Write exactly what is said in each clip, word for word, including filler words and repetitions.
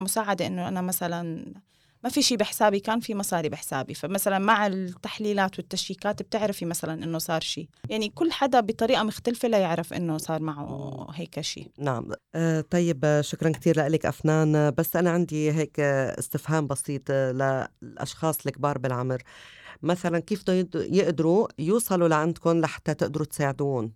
مساعدة إنه أنا مثلا ما في شيء بحسابي، كان في مصاري بحسابي، فمثلا مع التحليلات والتشيكات بتعرفي مثلا إنه صار شيء. يعني كل حدا بطريقة مختلفة لا يعرف إنه صار معه هيك شيء. نعم. آه طيب، آه، شكرا كتير لك أفنان. آه، بس أنا عندي هيك آه، استفهام بسيط آه، للأشخاص الكبار بالعمر. مثلا كيف يقدروا يوصلوا لعندكم لحتى تقدروا تساعدون؟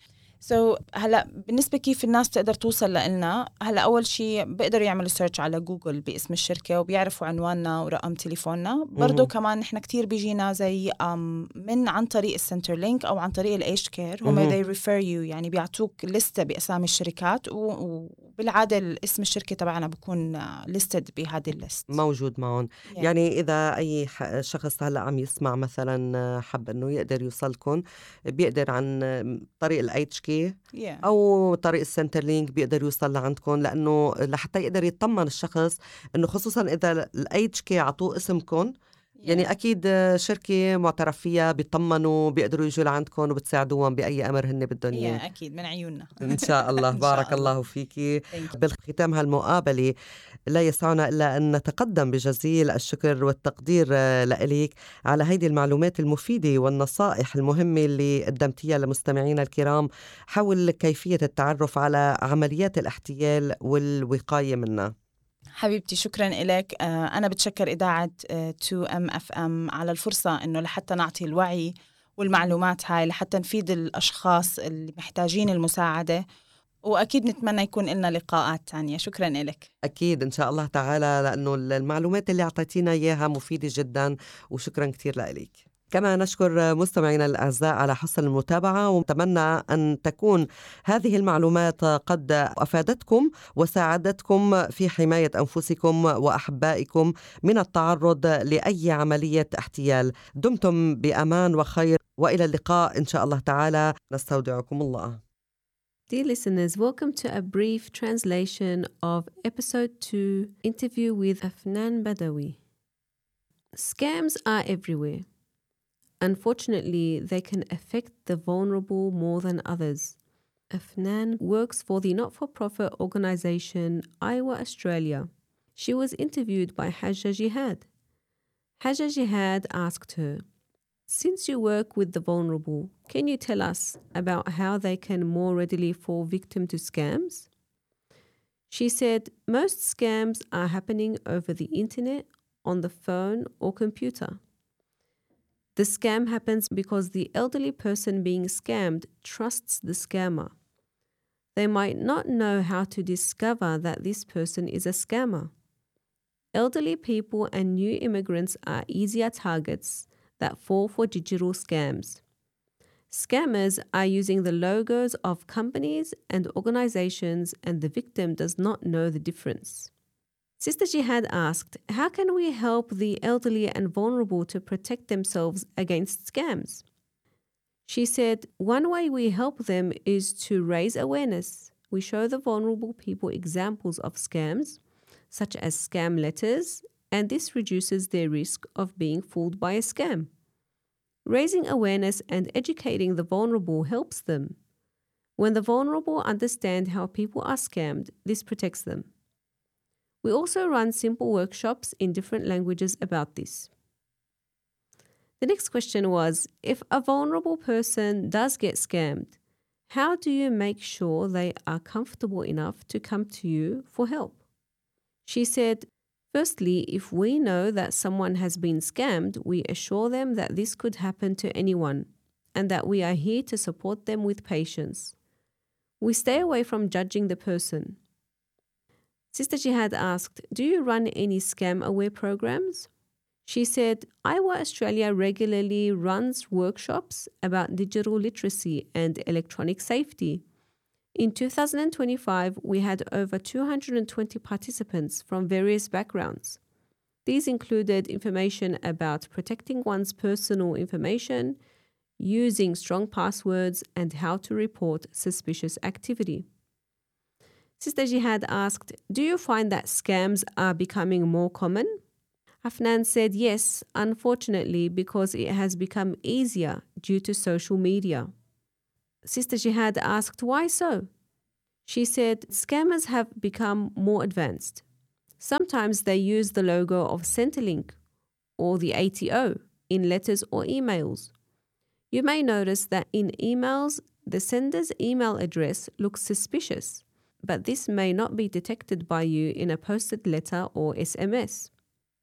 سو so, هلا بالنسبة كيف الناس تقدر توصل لنا، هلا أول شيء بيقدروا يعملوا سيرش على جوجل باسم الشركة وبيعرفوا عنواننا ورقم تليفوننا. برضو كمان نحن كتير بيجينا زي من عن طريق السنتر لينك أو عن طريق الإيش كير، هم they refer you، يعني بيعطوك لستة بأسامي الشركات، وبالعادة اسم الشركة تبعنا بكون listed بهذه الليست، موجود معهم. yeah. يعني إذا أي شخص هلأ عم يسمع مثلا حب أنه يقدر يوصلكم، بيقدر عن طريق الإيش كي yeah. أو طريق السنتر لينك بيقدر يوصل لعندكم، لأنه لحتى يقدر يطمن الشخص أنه خصوصا إذا الإيش كي عطوه اسمكم، يعني أكيد شركة معترف فيها، بيطمنوا بيقدروا يجوا لعندكم وبتساعدوهم بأي أمر هن بدهم إياه. أكيد من عيوننا إن شاء الله. بارك الله فيكي. بالختام هالمقابلة لا يسعنا إلا أن نتقدم بجزيل الشكر والتقدير لإليك على هيدي المعلومات المفيدة والنصائح المهمة اللي قدمتيها لمستمعينا الكرام حول كيفية التعرف على عمليات الاحتيال والوقاية منها. حبيبتي شكرا إليك. أنا بتشكر إذاعة تو إم إف إم على الفرصة إنه لحتى نعطي الوعي والمعلومات هاي لحتى نفيد الأشخاص اللي محتاجين المساعدة، وأكيد نتمنى يكون لنا لقاءات تانية. شكرا إليك. أكيد إن شاء الله تعالى، لأنه المعلومات اللي أعطيتينا إياها مفيدة جدا، وشكرا كتير لإليك. كما نشكر مستمعينا الأعزاء على حسن المتابعة، ونتمنى أن تكون هذه المعلومات قد أفادتكم وساعدتكم في حماية أنفسكم وأحبائكم من التعرض لأي عملية احتيال. دمتم بأمان وخير، وإلى اللقاء إن شاء الله تعالى. نستودعكم الله. Dear listeners, welcome to a brief translation of episode two, interview with Afnan Badawi. Scams are everywhere. Unfortunately, they can affect the vulnerable more than others. Afnan works for the not-for-profit organization Iowa Australia. She was interviewed by Hajja Jihad. Hajja Jihad asked her, "Since you work with the vulnerable, can you tell us about how they can more readily fall victim to scams?" She said, "Most scams are happening over the internet, on the phone or computer. The scam happens because the elderly person being scammed trusts the scammer. They might not know how to discover that this person is a scammer. Elderly people and new immigrants are easier targets that fall for digital scams. Scammers are using the logos of companies and organizations, and the victim does not know the difference." Sister Jihad asked, "How can we help the elderly and vulnerable to protect themselves against scams?" She said, "One way we help them is to raise awareness. We show the vulnerable people examples of scams, such as scam letters, and this reduces their risk of being fooled by a scam. Raising awareness and educating the vulnerable helps them. When the vulnerable understand how people are scammed, this protects them." We also run simple workshops in different languages about this. The next question was, if a vulnerable person does get scammed, how do you make sure they are comfortable enough to come to you for help? She said, "Firstly, if we know that someone has been scammed, we assure them that this could happen to anyone and that we are here to support them with patience. We stay away from judging the person." Sister Jihad asked, "Do you run any scam-aware programs?" She said, "Iowa Australia regularly runs workshops about digital literacy and electronic safety. In two thousand twenty-five, we had over two hundred twenty participants from various backgrounds. These included information about protecting one's personal information, using strong passwords, and how to report suspicious activity." Sister Jihad asked, "Do you find that scams are becoming more common?" Afnan said yes, unfortunately, because it has become easier due to social media. Sister Jihad asked, "Why so?" She said, "Scammers have become more advanced. Sometimes they use the logo of Centrelink or the A T O in letters or emails. You may notice that in emails, the sender's email address looks suspicious, but this may not be detected by you in a posted letter or S M S.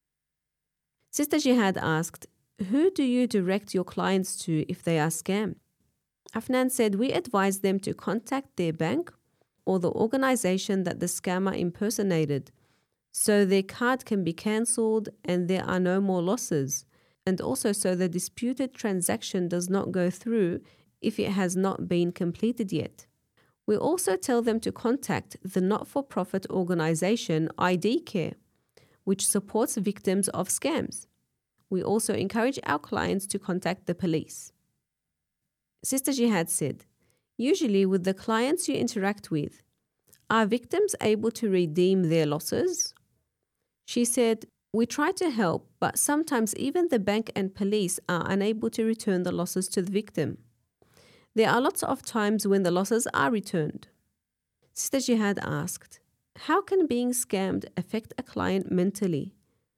Sister Jihad asked, who do you direct your clients to if they are scammed? Afnan said, we advise them to contact their bank or the organization that the scammer impersonated, so their card can be cancelled and there are no more losses, and also so the disputed transaction does not go through if it has not been completed yet. We also tell them to contact the not-for-profit organization I D Care, which supports victims of scams. We also encourage our clients to contact the police. Sister Jihad said, usually with the clients you interact with, are victims able to redeem their losses? She said, we try to help, but sometimes even the bank and police are unable to return the losses to the victim. There are lots of times when the losses are returned. Sister Jihad asked, how can being scammed affect a client mentally?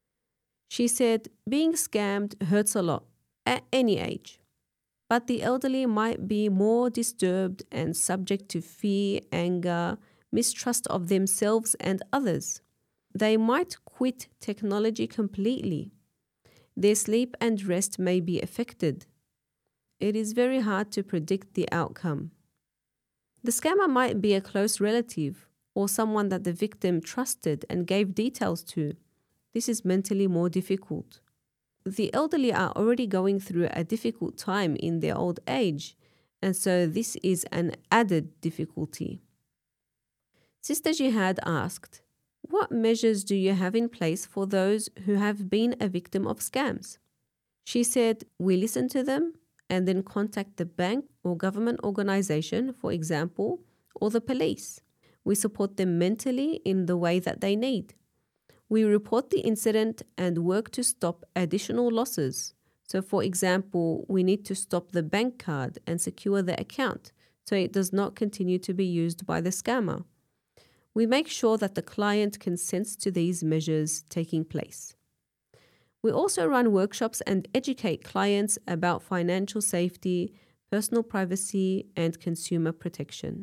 She said, being scammed hurts a lot, at any age. But the elderly might be more disturbed and subject to fear, anger, mistrust of themselves and others. They might quit technology completely. Their sleep and rest may be affected. It is very hard to predict the outcome. The scammer might be a close relative or someone that the victim trusted and gave details to. This is mentally more difficult. The elderly are already going through a difficult time in their old age, and so this is an added difficulty. Sister Jihad asked, what measures do you have in place for those who have been a victim of scams? She said, we listen to them and then contact the bank or government organization, for example, or the police. We support them mentally in the way that they need. We report the incident and work to stop additional losses. So, for example, we need to stop the bank card and secure the account so it does not continue to be used by the scammer. We make sure that the client consents to these measures taking place. We also run workshops and educate clients about financial safety, personal privacy, and consumer protection.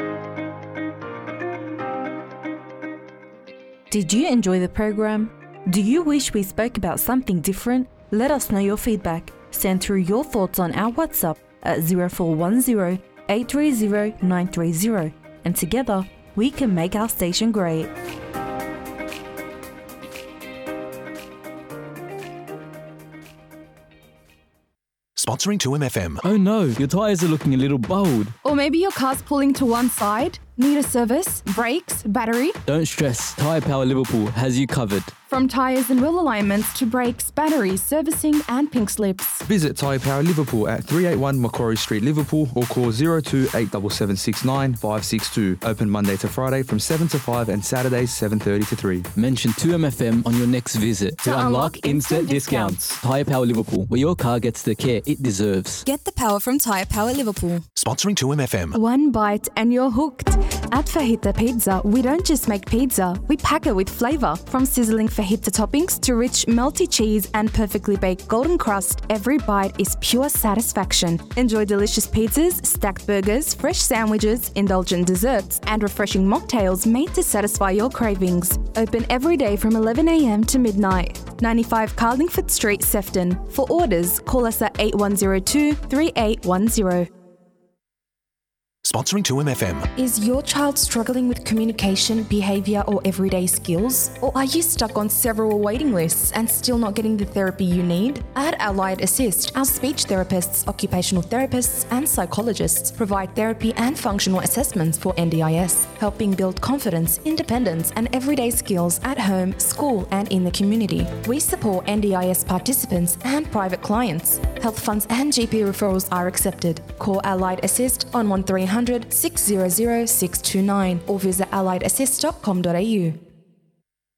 Did you enjoy the program? Do you wish we spoke about something different? Let us know your feedback. Send through your thoughts on our WhatsApp at zero four one zero, eight three zero, nine three zero, and together we can make our station great. Sponsoring two M F M. Oh no, your tyres are looking a little bold. Or maybe your car's pulling to one side. Need a service, brakes, battery? Don't stress, Tyre Power Liverpool has you covered. From tyres and wheel alignments to brakes, batteries, servicing and pink slips. Visit Tyre Power Liverpool at three eighty-one Macquarie Street, Liverpool, or call zero two eight seven seven six nine five six two. Open Monday to Friday from seven to five and Saturdays seven thirty to three. Mention two M F M on your next visit to, To unlock unlock instant instant discounts. discounts. Tyre Power Liverpool, where your car gets the care it deserves. Get the power from Tyre Power Liverpool. Sponsoring two M F M. One bite and you're hooked. At Fajita Pizza, we don't just make pizza, we pack it with flavour. From sizzling fajita toppings to rich melty cheese and perfectly baked golden crust, every bite is pure satisfaction. Enjoy delicious pizzas, stacked burgers, fresh sandwiches, indulgent desserts, and refreshing mocktails made to satisfy your cravings. Open every day from eleven a m to midnight. ninety-five Carlingford Street, Sefton. For orders, call us at eight one zero two, three eight one zero. Sponsoring two M F M. Is your child struggling with communication, behaviour or everyday skills? Or are you stuck on several waiting lists and still not getting the therapy you need? At Allied Assist, our speech therapists, occupational therapists and psychologists provide therapy and functional assessments for N D I S, helping build confidence, independence and everyday skills at home, school and in the community. We support N D I S participants and private clients. Health funds and G P referrals are accepted. Call Allied Assist on one three hundred, six hundred, six two nine or visit allied assist dot com dot a u.